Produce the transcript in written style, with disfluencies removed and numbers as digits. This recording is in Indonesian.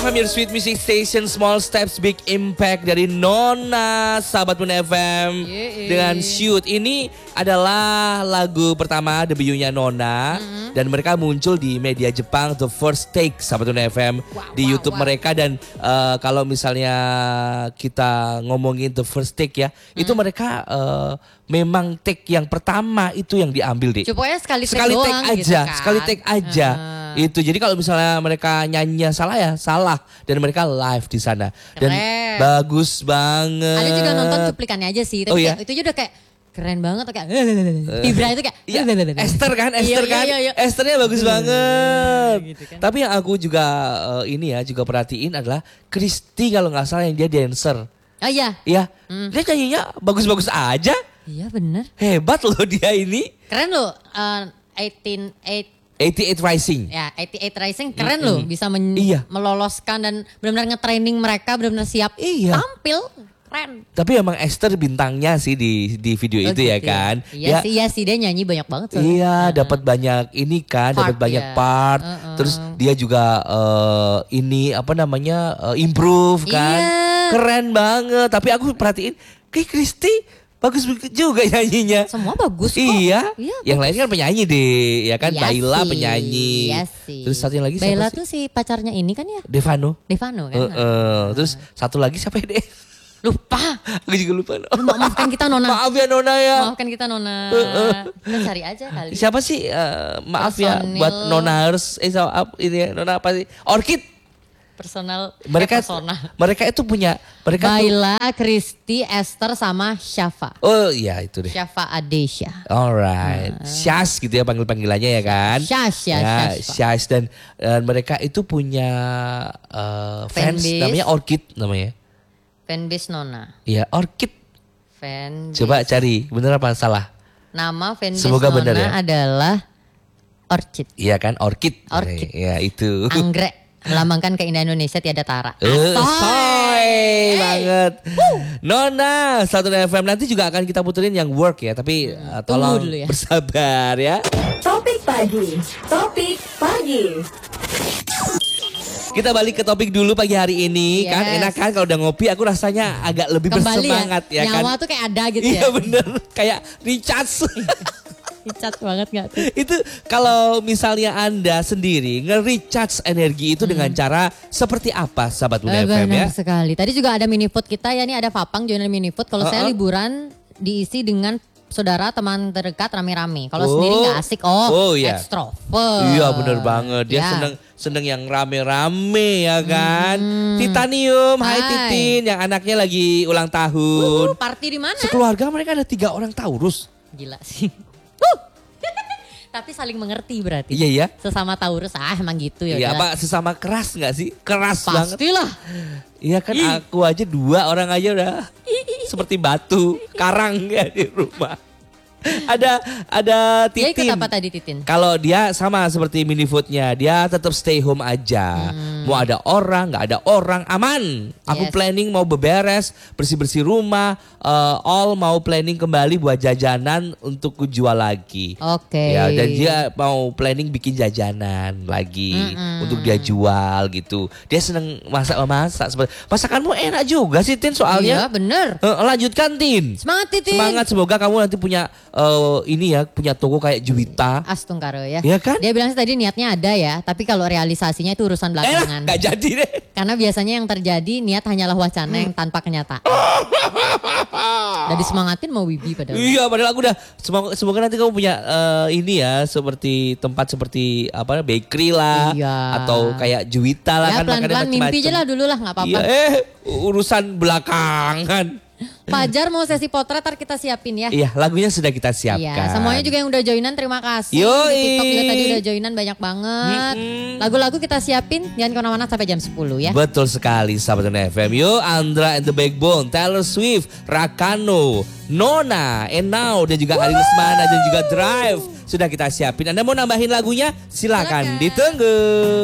FM, your sweet music station, small steps, big impact dari Nona, sahabat Moon FM dengan Shoot. Ini adalah lagu pertama debutnya Nona dan mereka muncul di media Jepang The First Take, sahabat Moon FM di YouTube mereka. Dan kalau misalnya kita ngomongin The First Take ya, itu mereka memang take yang pertama itu yang diambil deh. Pokoknya sekali take take doang aja, gitu kan. sekali take aja. Itu jadi kalau misalnya mereka nyanyinya salah ya salah, dan mereka live di sana dan bagus banget. Ada juga nonton cuplikannya aja sih, tapi itu juga udah kayak keren banget, kayak Ibra itu kayak Esther kan, Esthernya bagus banget. Gitu kan. Tapi yang aku juga juga perhatiin adalah Christy, kalau nggak salah yang dia dancer. Oh iya. Iya, dia nyanyinya bagus-bagus aja. Iya bener. Hebat loh dia ini. Keren loh. 88 Rising. Ya, 88 Rising keren loh, bisa meloloskan dan benar-benar nge-training mereka benar-benar siap tampil. Keren. Tapi emang Esther bintangnya sih di video itu ya kan. Iya sih dia nyanyi banyak banget. Iya, dapat banyak ini kan, dapat banyak part. Terus dia juga improve kan. Keren banget. Tapi aku perhatiin kayak Christy bagus juga nyanyinya. Semua bagus kok. Iya. Yang lain kan penyanyi deh, ya kan. Baila penyanyi. Iya sih. Terus satu yang lagi Baila siapa sih? tuh si pacarnya ini kan ya? Devano kan. Terus satu lagi siapa ya deh? Lupa. Aku juga lupa. Maafkan kita Nona. Maaf ya Nona ya. Maafkan kita Nona. Kita cari aja kali. Siapa sih? Maaf ya buat Nona harus Nona apa sih? Orchid. Mereka itu punya Baila, Christy, Esther sama Syafa. Oh iya itu deh. Syafa Adesha. Alright. Syas gitu ya panggilannya ya kan. Syas dan mereka itu punya fans namanya Orchid namanya. Fanbase Nona. Iya, Orchid. Fanbase. Coba cari, bener apa salah? Nama fanbase Semoga Nona bener ya? Adalah Orchid. Iya kan, Orchid. Ya itu. Anggrek. Melambangkan keindahan Indonesia tiada tara. Soy banget. Nona, Satu FM nanti juga akan kita puterin yang work ya. Tapi tolong bersabar ya. Topik pagi. Kita balik ke topik dulu pagi hari ini. Kan enak kan kalau udah ngopi, aku rasanya agak lebih bersemangat ya kan. Nyawa tuh kayak ada gitu ya. Iya bener, kayak recharge. Recharge banget gak tuh? Itu kalau misalnya Anda sendiri nge-recharge energi itu dengan cara seperti apa, sahabat Moon FM ya? Benar sekali. Tadi juga ada mini food kita ya, ini ada Papang joinan mini food. Kalau saya liburan diisi dengan saudara, teman terdekat rame-rame. Kalau sendiri gak asik, extrovert. Iya bener banget, dia seneng yang rame-rame ya kan. Titanium, hai Titin, yang anaknya lagi ulang tahun. Party di mana? Sekeluarga mereka ada 3 orang Taurus. Gila sih. Tapi saling mengerti berarti. Iya. Sesama Taurus emang gitu ya. Iya, apa sesama keras gak sih? Keras banget. Pastilah. Iya kan, aku aja 2 orang aja udah seperti batu karang ya di rumah. Ada Titin. Dia ikut apa tadi Titin? Kalau dia sama seperti mini foodnya, dia tetap stay home aja. Mau ada orang, nggak ada orang, aman. Aku planning mau beberes, bersih-bersih rumah, all mau planning kembali buat jajanan untuk jual lagi. Oke. Ya, dan dia mau planning bikin jajanan lagi untuk dia jual gitu. Dia seneng masak. Masakanmu enak juga sih Tin soalnya. Iya bener. Lanjutkan Tin. Semangat Titin. Semangat, semoga kamu nanti punya punya toko kayak Juwita. Astungkaro ya. Iya kan? Dia bilang tadi niatnya ada ya, tapi kalau realisasinya itu urusan belakangan. Gak jadi deh. Karena biasanya yang terjadi niat hanyalah wacana yang tanpa kenyataan. Udah disemangatin mau Wibi padahal. Iya, padahal aku udah semoga nanti kamu punya seperti tempat seperti bakery lah, atau kayak Juwita lah kan. Pelan-pelan mimpi aja lah dulu lah, nggak apa-apa. Iya, urusan belakangan. Fajar mau sesi potret, ntar kita siapin ya. Iya, lagunya sudah kita siapkan. Iya, semuanya juga yang udah joinan terima kasih. Yoi. Di TikTok juga tadi udah joinan banyak banget. Lagu-lagu kita siapin, jangan kemana-mana sampai jam 10 ya. Betul sekali, sahabat Moon FM. Yo, Andra and the Backbone, Taylor Swift, Rakano, Nona, and Now, dan juga Ari Lesmana dan juga Drive sudah kita siapin. Anda mau nambahin lagunya? Silakan ditunggu.